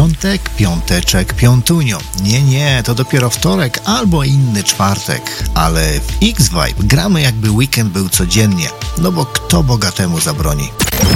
piątek, piąteczek, piątunio. Nie, to dopiero wtorek albo inny czwartek. Ale w X-Vibe gramy jakby weekend był codziennie. No bo kto bogatemu zabroni?